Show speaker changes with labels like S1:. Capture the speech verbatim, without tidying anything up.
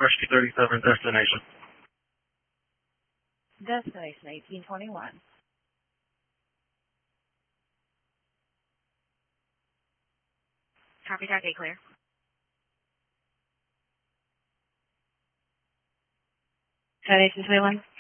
S1: Rescue thirty-seven, destination.
S2: Destination eighteen twenty-one.
S3: Copy that, clear.
S2: ten eighteen twenty-one.